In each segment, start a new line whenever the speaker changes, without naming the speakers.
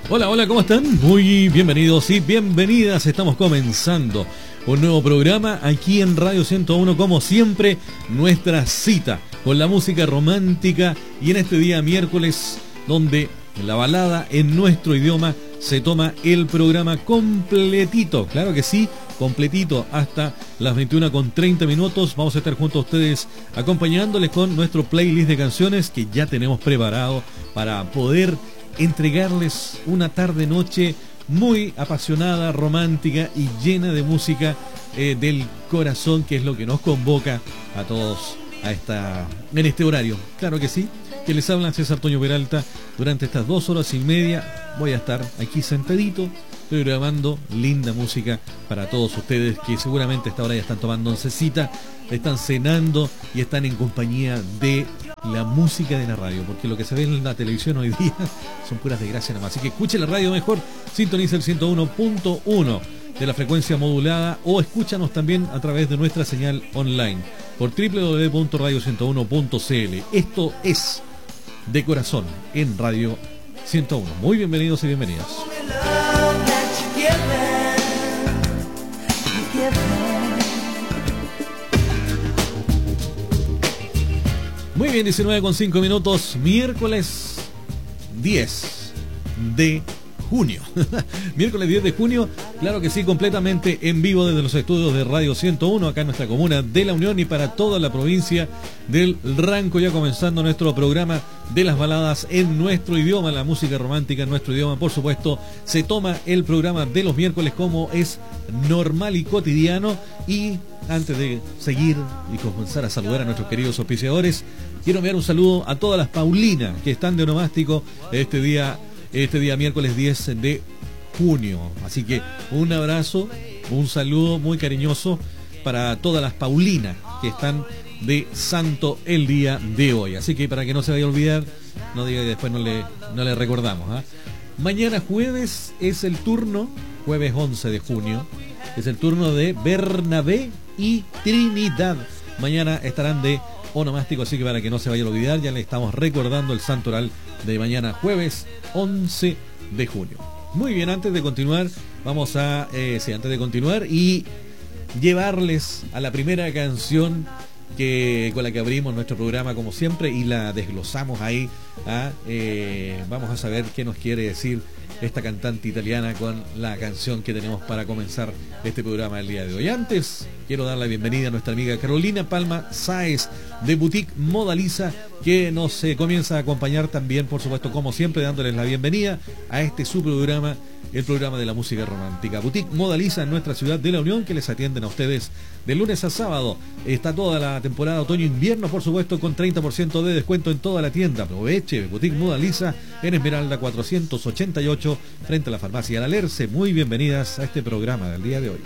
Hola, hola, ¿cómo están? Muy bienvenidos y bienvenidas. Estamos comenzando un nuevo programa aquí en Radio 101, como siempre, nuestra cita con la música romántica y en este día miércoles, donde la balada en nuestro idioma se toma el programa completito, claro que sí, completito hasta las 21:30. Vamos a estar junto a ustedes acompañándoles con nuestro playlist de canciones que ya tenemos preparado para poder entregarles una tarde-noche muy apasionada, romántica y llena de música del corazón, que es lo que nos convoca a todos en este horario. Claro que sí, que les habla César Toño Peralta. Durante estas 2 horas y media voy a estar aquí sentadito, grabando linda música para todos ustedes que seguramente a esta hora ya están tomando oncecita, están cenando y están en compañía de la música de la radio, porque lo que se ve en la televisión hoy día son puras desgracias nada más. Así que escuche la radio mejor, sintoniza el 101.1 de la frecuencia modulada o escúchanos también a través de nuestra señal online por www.radio101.cl. Esto es De Corazón en Radio 101. Muy bienvenidos y bienvenidas. Muy bien, 19:05, miércoles 10 de junio. Miércoles 10 de junio, claro que sí, completamente en vivo desde los estudios de Radio 101, acá en nuestra comuna de La Unión y para toda la provincia del Ranco, ya comenzando nuestro programa de las baladas en nuestro idioma, la música romántica en nuestro idioma. Por supuesto, se toma el programa de los miércoles como es normal y cotidiano. Y antes de seguir y comenzar a saludar a nuestros queridos auspiciadores, quiero enviar un saludo a todas las Paulinas que están de onomástico este día miércoles 10 de junio. Así que un abrazo, un saludo muy cariñoso para todas las Paulinas que están de santo el día de hoy. Así que para que no se vaya a olvidar, no diga que después no le recordamos, ¿eh? Mañana jueves es el turno, jueves 11 de junio, es el turno de Bernabé y Trinidad. Mañana estarán de onomástico, así que para que no se vaya a olvidar, ya le estamos recordando el santo oral de mañana jueves 11 de junio. Muy bien, antes de continuar y llevarles a la primera canción con la que abrimos nuestro programa como siempre y la desglosamos ahí, vamos a saber qué nos quiere decir esta cantante italiana con la canción que tenemos para comenzar este programa del día de hoy. Antes, quiero dar la bienvenida a nuestra amiga Carolina Palma Sáez de Boutique Modaliza, que nos comienza a acompañar también, por supuesto, como siempre, dándoles la bienvenida a su programa, el programa de la música romántica. Boutique Modaliza en nuestra ciudad de La Unión, que les atienden a ustedes de lunes a sábado. Está toda la temporada otoño-invierno, por supuesto, con 30% de descuento en toda la tienda. Aproveche, Boutique Modaliza en Esmeralda 488, frente a la farmacia La Lerce. Muy bienvenidas a este programa del día de hoy.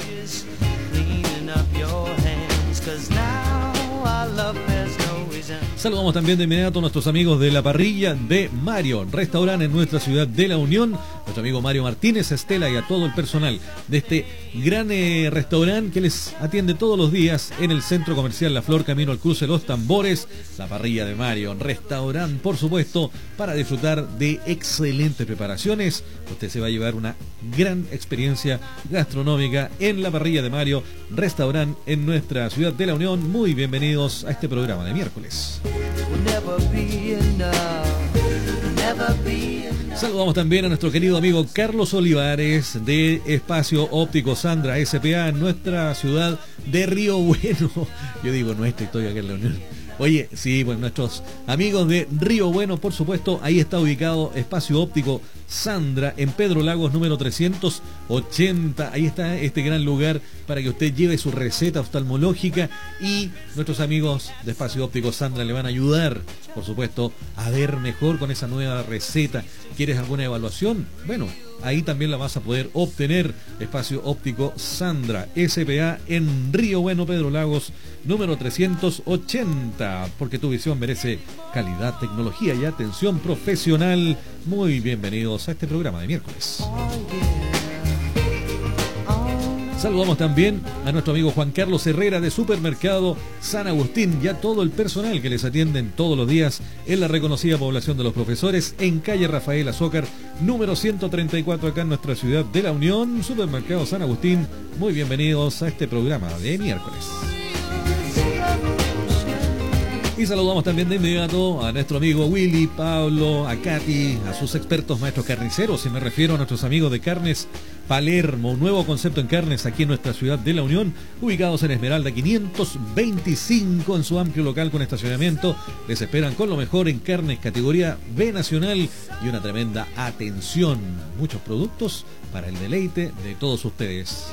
Saludamos también de inmediato a nuestros amigos de la parrilla de Mario, restaurante en nuestra ciudad de La Unión. Nuestro amigo Mario Martínez, Estela y a todo el personal de este gran restaurante que les atiende todos los días en el Centro Comercial La Flor, camino al cruce de los Tambores. La parrilla de Mario, restaurante, por supuesto, para disfrutar de excelentes preparaciones. Usted se va a llevar una gran experiencia gastronómica en la parrilla de Mario, restaurante en nuestra ciudad de La Unión. Muy bienvenidos a este programa de miércoles. Saludamos también a nuestro querido amigo Carlos Olivares de Espacio Óptico Sandra S.p.A. en nuestra ciudad de Río Bueno. Yo digo nuestra, estoy acá en La Unión. Oye, sí, pues nuestros amigos de Río Bueno, por supuesto, ahí está ubicado Espacio Óptico Sandra en Pedro Lagos número 380. Ahí está este gran lugar para que usted lleve su receta oftalmológica y nuestros amigos de Espacio Óptico Sandra le van a ayudar, por supuesto, a ver mejor con esa nueva receta. ¿Quieres alguna evaluación? Bueno, ahí también la vas a poder obtener. Espacio Óptico Sandra S.p.A. en Río Bueno, Pedro Lagos número 380, porque tu visión merece calidad, tecnología y atención profesional. Muy bienvenidos a este programa de miércoles. Saludamos también a nuestro amigo Juan Carlos Herrera de Supermercado San Agustín y a todo el personal que les atienden todos los días en la reconocida población de Los Profesores, en calle Rafael Azócar, número 134, acá en nuestra ciudad de La Unión. Supermercado San Agustín, muy bienvenidos a este programa de miércoles. Y saludamos también de inmediato a nuestro amigo Willy, Pablo, a Katy, a sus expertos maestros carniceros, y me refiero a nuestros amigos de Carnes Palermo, un nuevo concepto en carnes aquí en nuestra ciudad de La Unión, ubicados en Esmeralda 525, en su amplio local con estacionamiento. Les esperan con lo mejor en carnes categoría B nacional y una tremenda atención. Muchos productos para el deleite de todos ustedes.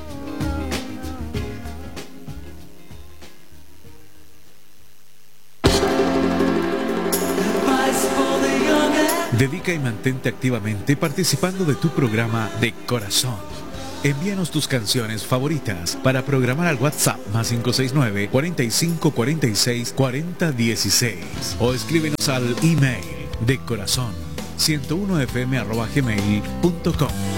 Dedica y mantente activamente participando de tu programa de corazón. Envíanos tus canciones favoritas para programar al WhatsApp +569 45 46 40 16 o escríbenos al email de corazón 101fm@gmail.com.